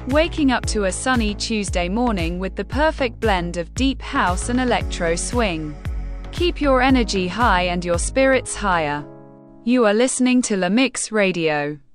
waking up to a sunny Tuesday morning with the perfect blend of deep house and electro swing. Keep your energy high and your spirits higher. You are listening to La Mix Radio.